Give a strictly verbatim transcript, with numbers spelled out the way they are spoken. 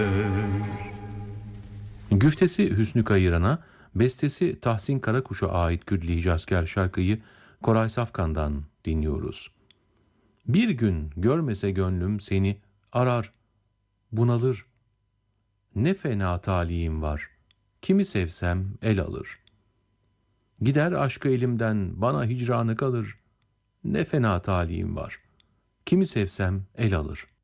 Güftesi Hüsnü Kayıran'a, bestesi Tahsin Karakuş'a ait Kürdili Hicazkar şarkıyı Koray Safkan'dan dinliyoruz. Bir gün görmese gönlüm seni arar, bunalır. Ne fena talihim var, kimi sevsem el alır. Gider aşkı elimden bana hicranı kalır. Ne fena talihim var, kimi sevsem el alır.